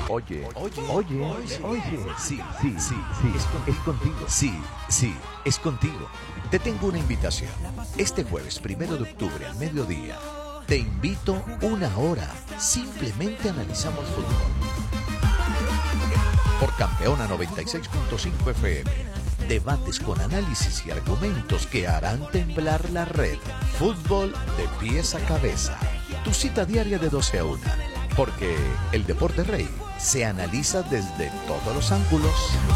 Oye, sí, es contigo. Sí, es contigo. Te tengo una invitación. Este jueves 1 de octubre al mediodía, te invito 1 hora. Simplemente analizamos fútbol. Por Campeona 96.5 FM. Debates con análisis y argumentos que harán temblar la red. Fútbol de pies a cabeza. Tu cita diaria de 12 a 1. Porque el deporte rey se analiza desde todos los ángulos.